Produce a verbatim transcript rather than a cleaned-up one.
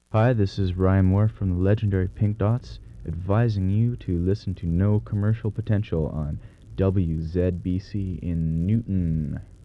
Hi, this is Ryan Moore from the legendary Pink Dots, advising you to listen to No Commercial Potential on W Z B C in Newton.